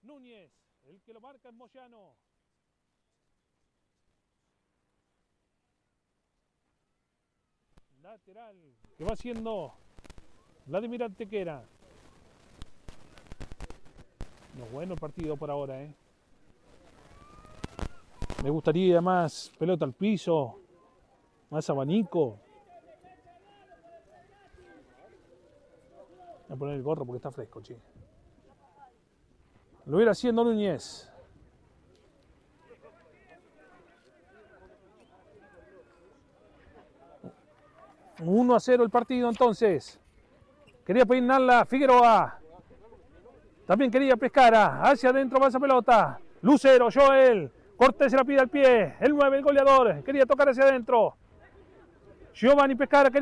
Núñez, el que lo marca es Moyano. Lateral, que va haciendo Vladimir Antequera. No, bueno el partido por ahora, Me gustaría más pelota al piso, más abanico. Voy a poner el gorro porque está fresco, che. Lo irá haciendo Núñez. Uno a 0 el partido entonces. Quería peinarla Figueroa. También quería Pescara. Hacia adentro va esa pelota. Lucero, Joel. Cortés se la pide al pie. El 9, el goleador. Quería tocar hacia adentro. Giovanni Pescara quería